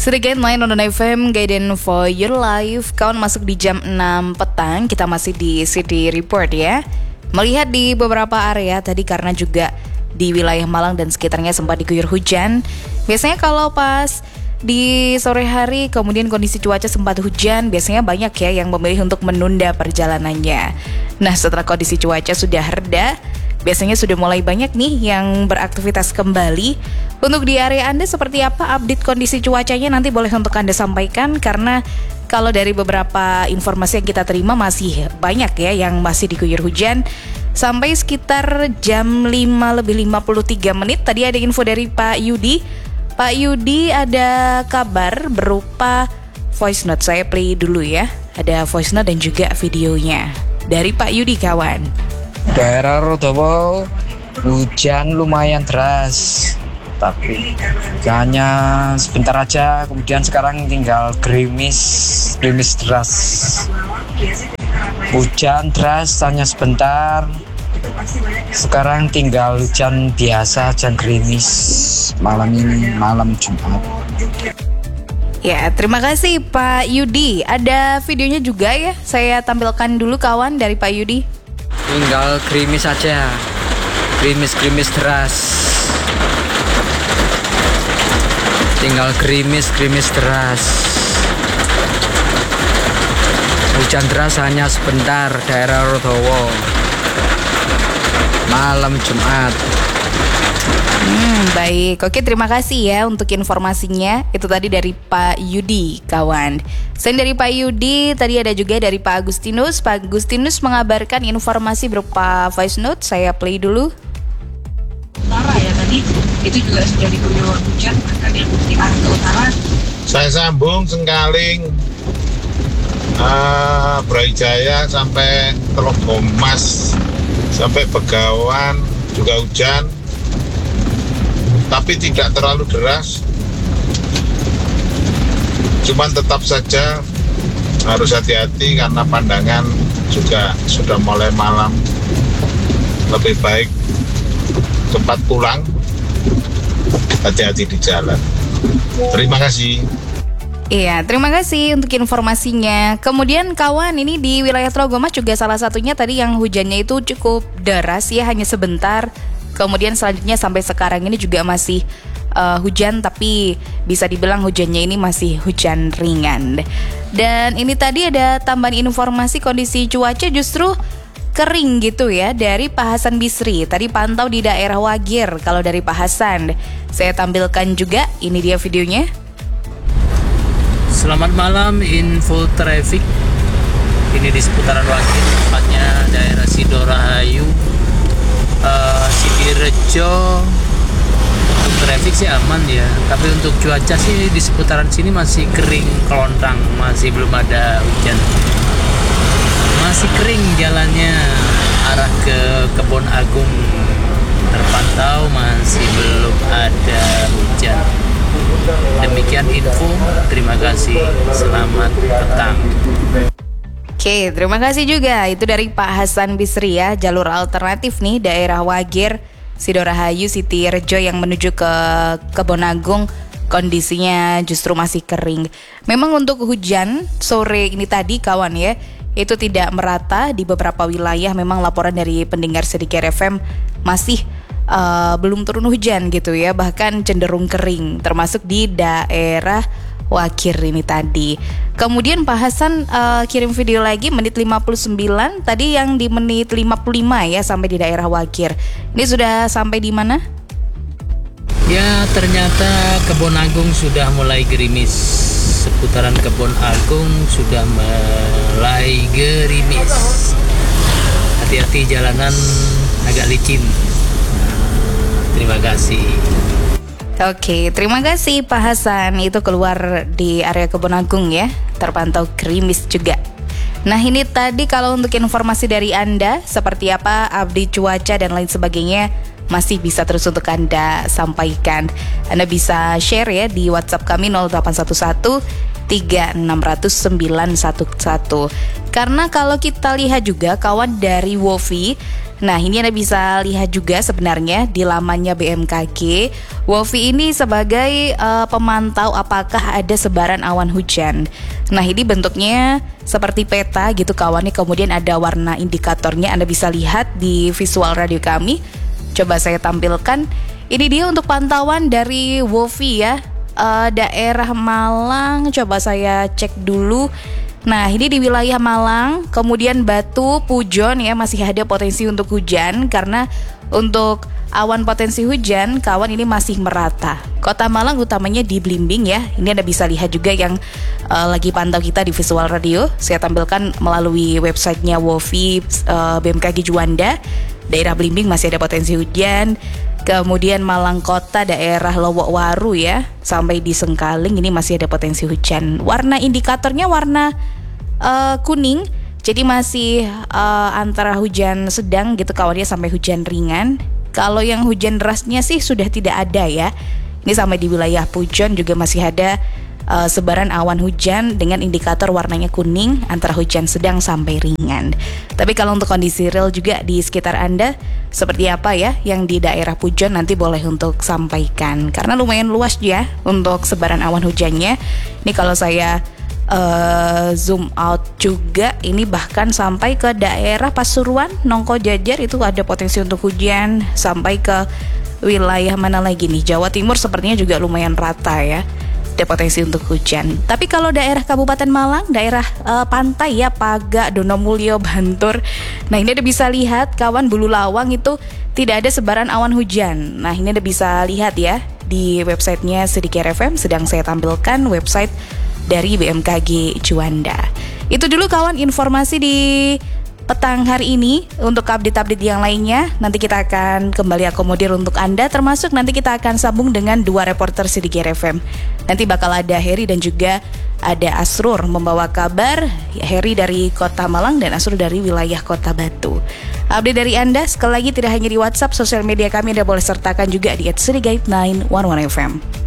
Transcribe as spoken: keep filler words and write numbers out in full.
Sedikit main on F M, Guidance for Your Life. Kawan masuk di jam enam petang, kita masih di City Report ya. Melihat di beberapa area tadi karena juga di wilayah Malang dan sekitarnya sempat diguyur hujan. Biasanya kalau pas di sore hari kemudian kondisi cuaca sempat hujan, biasanya banyak ya yang memilih untuk menunda perjalanannya. Nah, setelah kondisi cuaca sudah reda, biasanya sudah mulai banyak nih yang beraktivitas kembali. Untuk di area Anda seperti apa update kondisi cuacanya, nanti boleh untuk Anda sampaikan. Karena kalau dari beberapa informasi yang kita terima masih banyak ya yang masih diguyur hujan. Sampai sekitar jam lima lebih lima puluh tiga menit tadi ada info dari Pak Yudi. Pak Yudi ada kabar berupa voice note, saya play dulu ya. Ada voice note dan juga videonya dari Pak Yudi kawan. Daerah Rodowo hujan lumayan deras, tapi hanya sebentar aja, kemudian sekarang tinggal gerimis, gerimis deras. Hujan deras hanya sebentar, sekarang tinggal hujan biasa, hujan gerimis malam ini, malam Jumat. Ya, terima kasih Pak Yudi. Ada videonya juga ya, saya tampilkan dulu kawan dari Pak Yudi. Tinggal gerimis saja, gerimis-gerimis deras. Tinggal gerimis-gerimis deras. Hujan deras hanya sebentar daerah Rodowo. Malam Jumat. Hmm, baik. Oke, terima kasih ya untuk informasinya. Itu tadi dari Pak Yudi, kawan. Selain dari Pak Yudi, tadi ada juga dari Pak Agustinus. Pak Agustinus mengabarkan informasi berupa voice note. Saya play dulu. Utara ya tadi, itu juga sudah diguyur hujan, bahkan yang di arah ke utara. Saya sambung Sengkaling, uh, Brawijaya sampai Teluk Gomas, sampai Begawan juga hujan. Tapi tidak terlalu deras, cuman tetap saja harus hati-hati karena pandangan juga sudah mulai malam. Lebih baik cepat pulang, hati-hati di jalan. Terima kasih. Iya, terima kasih untuk informasinya. Kemudian kawan, ini di wilayah Trogomas juga salah satunya tadi yang hujannya itu cukup deras ya, hanya sebentar. Kemudian selanjutnya sampai sekarang ini juga masih uh, hujan, tapi bisa dibilang hujannya ini masih hujan ringan. Dan ini tadi ada tambahan informasi kondisi cuaca justru kering gitu ya dari Pak Hasan Bisri. Tadi pantau di daerah Wagir. Kalau dari Pak Hasan, saya tampilkan juga, ini dia videonya. Selamat malam, info traffic. Ini di seputaran Wagir, tepatnya daerah Sidorahayu, Uh, Sidirejo. Untuk traffic sih aman ya, tapi untuk cuaca sih di seputaran sini masih kering kelontang, masih belum ada hujan, masih kering jalannya arah ke Kebon Agung terpantau masih belum ada hujan. Demikian info, terima kasih, selamat petang. Oke, terima kasih juga. Itu dari Pak Hasan Bisri ya. Jalur alternatif nih daerah Wagir, Sidorahayu, Sidirejo yang menuju ke Kebon Agung kondisinya justru masih kering. Memang untuk hujan sore ini tadi kawan ya, itu tidak merata di beberapa wilayah. Memang laporan dari pendengar Sedikit F M masih uh, belum turun hujan gitu ya, bahkan cenderung kering termasuk di daerah Wagir ini tadi. Kemudian Pak Hasan uh, kirim video lagi menit lima puluh sembilan, tadi yang di menit lima puluh lima ya sampai di daerah Wagir. Ini sudah sampai di mana? Ya, ternyata Kebon Agung sudah mulai gerimis. Seputaran Kebon Agung sudah mulai gerimis. Hati-hati, jalanan agak licin. Terima kasih. Oke, terima kasih Pak Hasan. Itu keluar di area Kebon Agung ya, terpantau gerimis juga. Nah, ini tadi kalau untuk informasi dari Anda seperti apa update cuaca dan lain sebagainya, masih bisa terus untuk Anda sampaikan. Anda bisa share ya di WhatsApp kami nol delapan satu satu tiga enam nol nol sembilan satu satu. Karena kalau kita lihat juga kawan dari WOFI, nah ini Anda bisa lihat juga sebenarnya di lamannya B M K G. WOFI ini sebagai uh, pemantau apakah ada sebaran awan hujan. Nah ini bentuknya seperti peta gitu kawan, kemudian ada warna indikatornya, Anda bisa lihat di visual radio kami. Coba saya tampilkan. Ini dia untuk pantauan dari WOFI ya. Uh, daerah Malang, coba saya cek dulu. Nah ini di wilayah Malang, kemudian Batu, Pujon ya masih ada potensi untuk hujan. Karena untuk awan potensi hujan, kawan ini masih merata. Kota Malang utamanya di Blimbing ya. Ini Anda bisa lihat juga yang uh, lagi pantau kita di visual radio. Saya tampilkan melalui websitenya WOFI uh, B M K G Juanda. Daerah Blimbing masih ada potensi hujan. Kemudian Malang Kota, daerah Lowokwaru ya, sampai di Sengkaling ini masih ada potensi hujan. Warna indikatornya warna uh, kuning, jadi masih uh, antara hujan sedang gitu kawannya sampai hujan ringan. Kalau yang hujan derasnya sih sudah tidak ada ya. Ini sampai di wilayah Pujon juga masih ada uh, sebaran awan hujan dengan indikator warnanya kuning antara hujan sedang sampai ringan. Tapi kalau untuk kondisi real juga di sekitar Anda seperti apa ya yang di daerah Pujon, nanti boleh untuk sampaikan karena lumayan luas ya untuk sebaran awan hujannya. Ini kalau saya uh, zoom out juga, ini bahkan sampai ke daerah Pasuruan, Nongko Jajar itu ada potensi untuk hujan, sampai ke wilayah mana lagi nih, Jawa Timur sepertinya juga lumayan rata ya, ada potensi untuk hujan. Tapi kalau daerah Kabupaten Malang, daerah uh, pantai ya, Paga, Donomulyo, Bantur, nah ini Anda bisa lihat kawan, Bulu Lawang itu tidak ada sebaran awan hujan. Nah ini Anda bisa lihat ya di websitenya Sedikit F M, sedang saya tampilkan website dari B M K G Juanda. Itu dulu kawan informasi di petang hari ini. Untuk update-update yang lainnya nanti kita akan kembali akomodir untuk Anda, termasuk nanti kita akan sambung dengan dua reporter Sedikit F M. Nanti bakal ada Heri dan juga ada Asrur membawa kabar, Heri dari Kota Malang dan Asrur dari wilayah Kota Batu. Update dari Anda sekali lagi tidak hanya di WhatsApp, sosial media kami Anda boleh sertakan juga di et sedikit sembilan satu satu F M.